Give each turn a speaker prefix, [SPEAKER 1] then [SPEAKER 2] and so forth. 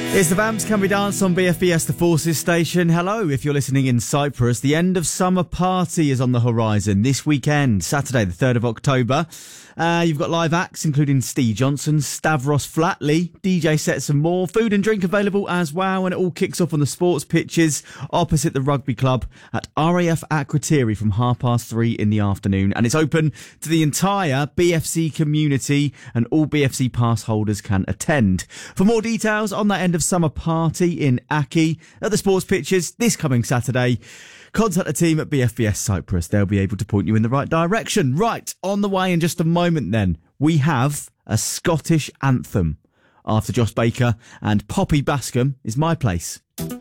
[SPEAKER 1] It's the Vamps Can We Dance on BFBS The Forces station. Hello, if you're listening in Cyprus. The end of summer party is on the horizon this weekend, Saturday the 3rd of October. You've got live acts including Steve Johnson, Stavros Flatley, DJ sets and more. Food and drink available as well, and it all kicks off on the sports pitches opposite the rugby club at RAF Akrotiri from 3:30 in the afternoon. And it's open to the entire BFC community, and all BFC pass holders can attend. For more details on that end of summer party in Aki at the sports pitches this coming Saturday, contact the team at BFBS Cyprus. They'll be able to point you in the right direction. Right, on the way in just a moment then, we have a Scottish anthem. After Josh Baker and Poppy Bascom is My Place.